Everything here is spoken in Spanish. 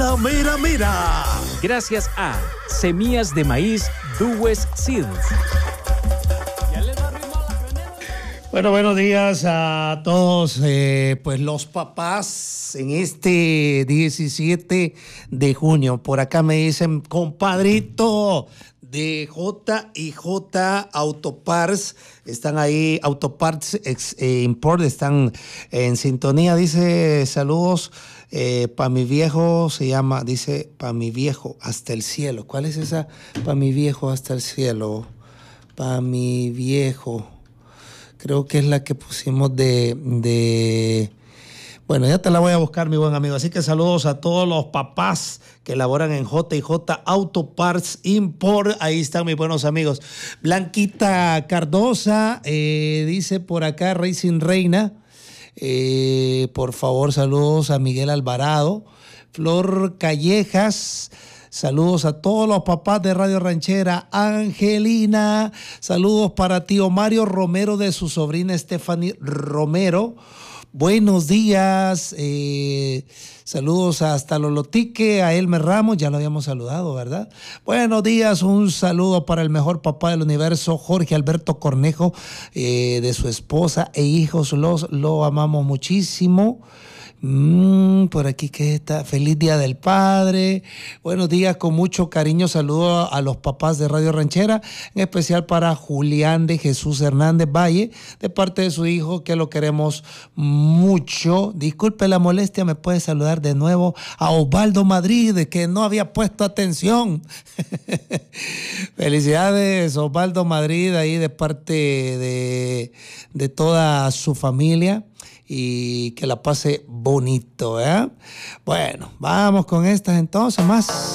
la mera mera. Gracias a Semillas de Maíz Duwes Seeds. Bueno, buenos días a todos, pues los papás en este 17 de junio. Por acá me dicen, compadrito de J&J Autoparts, están ahí, Autoparts Import, están en sintonía. Dice, saludos para mi viejo, se llama, dice, para mi viejo hasta el cielo. ¿Cuál es esa? Para mi viejo hasta el cielo. Para mi viejo. Creo que es la que pusimos Bueno, ya te la voy a buscar, mi buen amigo. Así que saludos a todos los papás que laboran en J&J Autoparts Import. Ahí están mis buenos amigos. Blanquita Cardosa, dice por acá Racing Reina. Por favor, saludos a Miguel Alvarado. Flor Callejas. Saludos a todos los papás de Radio Ranchera. Angelina, saludos para tío Mario Romero de su sobrina Stephanie Romero. Buenos días, saludos hasta Lolotique, a Elmer Ramos, ya lo habíamos saludado, ¿verdad? Buenos días, un saludo para el mejor papá del universo, Jorge Alberto Cornejo, de su esposa e hijos, lo amamos muchísimo. Por aquí que está, feliz Día del Padre, buenos días, con mucho cariño saludo a los papás de Radio Ranchera, en especial para Julián de Jesús Hernández Valle, de parte de su hijo, que lo queremos mucho. Disculpe la molestia, me puede saludar de nuevo a Osvaldo Madrid, que no había puesto atención. Felicidades, Osvaldo Madrid, ahí de parte de toda su familia. Y que la pase bonito, ¿eh? Bueno, vamos con estas entonces más.